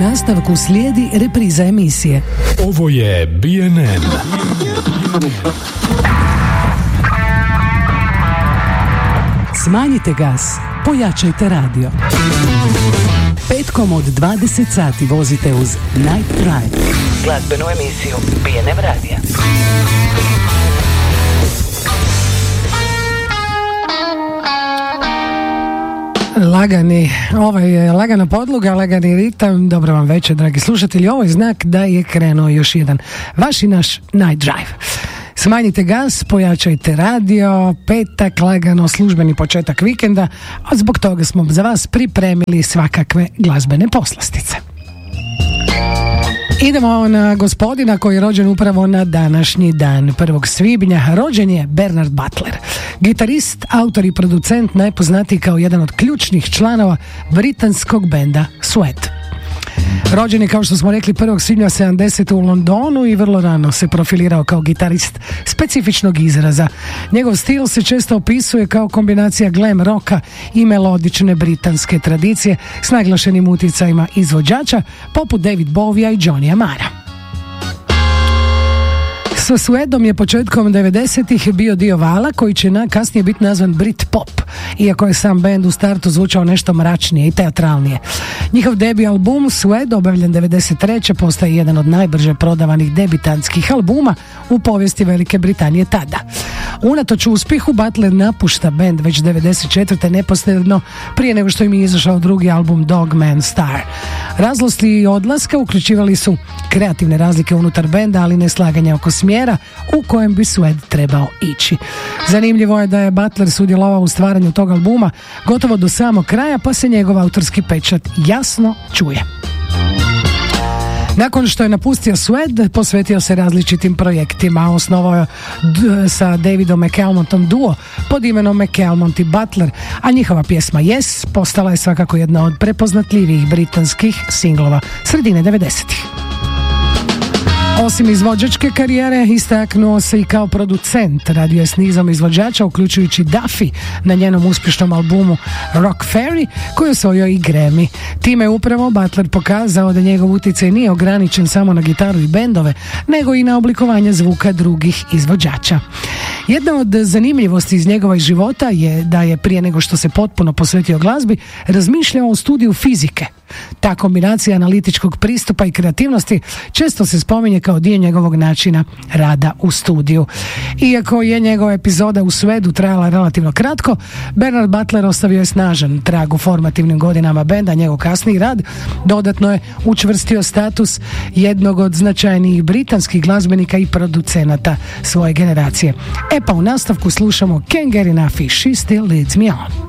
nastavku slijedi repriza emisije. Ovo je BNN. Smanjite gas, pojačajte radio. Petkom od 20 sati vozite uz Night Drive, glazbenu emisiju BNN radija. Lagana podloga, lagani ritam. Dobro vam večer, dragi slušatelji. Ovo je znak da je krenuo još jedan vaš i naš Night Drive. Smanjite gas, pojačajte radio, petak, lagano službeni početak vikenda, a zbog toga smo za vas pripremili svakakve glazbene poslastice. Idemo na gospodina koji je rođen upravo na današnji dan, 1. svibnja. Rođen je Bernard Butler, gitarist, autor i producent, najpoznatiji kao jedan od ključnih članova britanskog benda Suede. Rođen je, kao što smo rekli, 1. svibnja 70. u Londonu i vrlo rano se profilirao kao gitarist specifičnog izraza. Njegov stil se često opisuje kao kombinacija glam roka i melodične britanske tradicije s naglašenim utjecajima izvođača poput David Bowiea i Johnnyja Marra. Sa Suedom je početkom 90-ih bio dio vala koji će kasnije biti nazvan Britpop, iako je sam bend u startu zvučao nešto mračnije i teatralnije. Njihov debi album Suede, objavljen 93. postaje jedan od najbrže prodavanih debitantskih albuma u povijesti Velike Britanije tada. Unatoč uspjehu, Butler napušta bend već 94. neposredno prije nego što im je izašao drugi album Dog Man Star. Razlozi odlaska uključivali su kreativne razlike unutar benda, ali neslaganje oko smjera u kojem bi Suede trebao ići. Zanimljivo je da je Butler sudjelovao u stvaranju tog albuma gotovo do samog kraja, pa se njegov autorski pečat jasno čuje. Nakon što je napustio Suede, posvetio se različitim projektima. Osnovao je sa Davidom McAlmontom duo pod imenom McAlmont i Butler, a njihova pjesma Yes postala je svakako jedna od prepoznatljivijih britanskih singlova sredine 90-ih. Osim izvođačke karijere, istaknuo se i kao producent. Radio je s nizom izvođača, uključujući Duffy na njenom uspješnom albumu Rock Ferry, koji je osvojio i Grammy. Time je upravo Butler pokazao da njegov utjecaj nije ograničen samo na gitaru i bendove, nego i na oblikovanje zvuka drugih izvođača. Jedna od zanimljivosti iz njegova života je da je prije nego što se potpuno posvetio glazbi, razmišljao o studiju fizike. Ta kombinacija analitičkog pristupa i kreativnosti često se spominje kao dio njegovog načina rada u studiju. Iako je njegova epizoda u Suedu trajala relativno kratko, Bernard Butler ostavio je snažan trag u formativnim godinama benda. Njegov kasniji rad dodatno je učvrstio status jednog od značajnijih britanskih glazbenika i producenata svoje generacije. Pa u nastavku slušamo Can't Get Enough i She Still Leads Me On.